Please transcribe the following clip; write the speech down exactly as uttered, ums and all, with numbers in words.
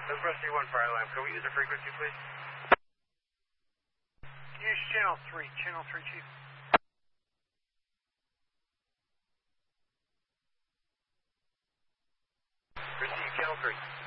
Rescue one Fire Alarm, can we use the frequency, please? Use channel three, channel three, Chief. Receive channel three.